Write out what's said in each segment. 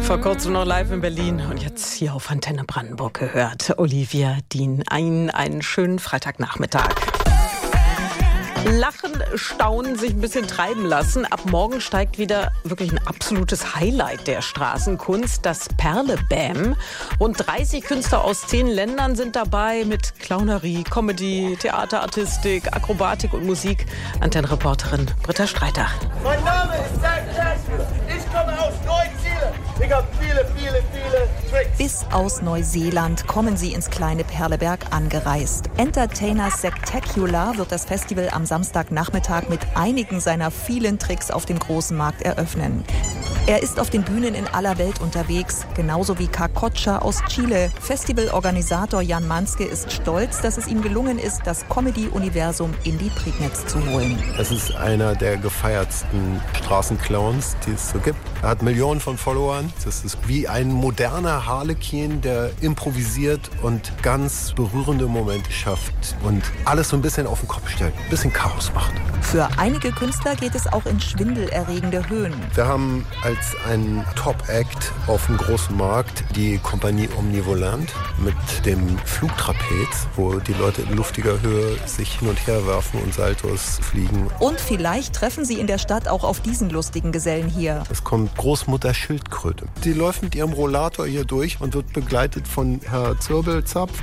Vor kurzem noch live in Berlin und jetzt hier auf Antenne Brandenburg gehört. Olivia Dean, einen schönen Freitagnachmittag. Lachen, staunen, sich ein bisschen treiben lassen. Ab morgen steigt wieder wirklich ein absolutes Highlight der Straßenkunst, das Perle-Bam. Rund 30 Künstler aus 10 Ländern sind dabei mit Clownerie, Comedy, Theaterartistik, Akrobatik und Musik. Antenne-Reporterin Britta Streiter. Mein Name ist Zach Jackson. Ich komme aus Neuseeland. Ich habe viele Tricks. Bis aus Neuseeland kommen sie ins kleine Perleberg angereist. Entertainer Spectacular wird das Festival am Samstagnachmittag mit einigen seiner vielen Tricks auf dem großen Markt eröffnen. Er ist auf den Bühnen in aller Welt unterwegs, genauso wie Kakocha aus Chile. Festivalorganisator Jan Manske ist stolz, dass es ihm gelungen ist, das Comedy-Universum in die Prignitz zu holen. Es ist einer der gefeiertsten Straßenclowns, die es so gibt. Er hat Millionen von Followern. Das ist wie ein moderner Harlekin, der improvisiert und ganz berührende Momente schafft und alles so ein bisschen auf den Kopf stellt, ein bisschen Chaos macht. Für einige Künstler geht es auch in schwindelerregende Höhen. Wir haben als ein Top-Act auf dem großen Markt die Kompanie Omnivolant mit dem Flugtrapez, wo die Leute in luftiger Höhe sich hin und her werfen und Saltos fliegen. Und vielleicht treffen sie in der Stadt auch auf diesen lustigen Gesellen hier. Es kommt Großmutter Schildkröte. Die läuft mit ihrem Rollator hier durch und wird begleitet von Herr Zirbelzapf.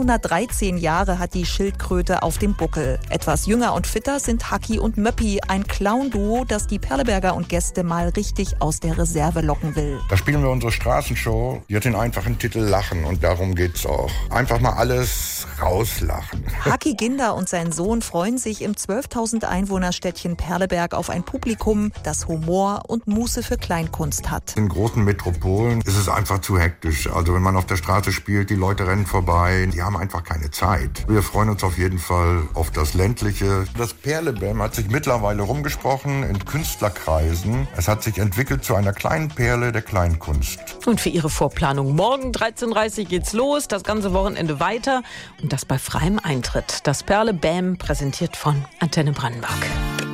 213 Jahre hat die Schildkröte auf dem Buckel. Etwas jünger und fitter sind Haki und Möppi, ein Clown-Duo, das die Perleberger und Gäste mal richtig aus der Reserve locken will. Da spielen wir unsere Straßenshow. Die hat den einfachen Titel Lachen und darum geht's auch. Einfach mal alles rauslachen. Haki Ginder und sein Sohn freuen sich im 12.000 Einwohnerstädtchen Perleberg auf ein Publikum, das Humor und Muße für Kleinkunst hat. In großen Metropolen ist es einfach zu hektisch. Also wenn man auf der Straße spielt, die Leute rennen vorbei, die haben einfach keine Zeit. Wir freuen uns auf jeden Fall auf das Ländliche. Das Perle-Bam hat sich mittlerweile rumgesprochen in Künstlerkreisen. Es hat sich entwickelt zu einer kleinen Perle der Kleinkunst. Und für Ihre Vorplanung morgen 13.30 Uhr geht's los, das ganze Wochenende weiter und das bei freiem Eintritt. Das Perle-Bam präsentiert von Antenne Brandenburg.